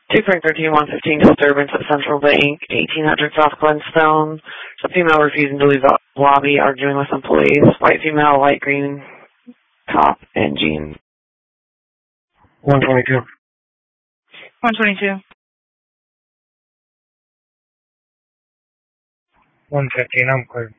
2.13, 115 disturbance at Central Bank, 1800 South Glenstone. A female refusing to leave the lobby, arguing with employees. White female, light green top and jeans. 122. 122. 115, I'm clear.